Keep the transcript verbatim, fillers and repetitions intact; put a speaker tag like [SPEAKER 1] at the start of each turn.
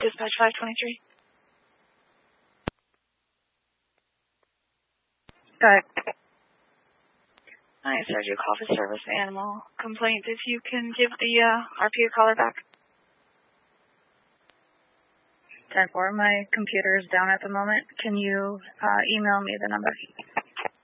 [SPEAKER 1] Dispatch five twenty-three.
[SPEAKER 2] Go ahead.
[SPEAKER 1] Hi, Sergio, call for service animal complaint. If you can give the uh, R P a caller back.
[SPEAKER 2] ten four, my computer is down at the moment. Can you uh, email me the number?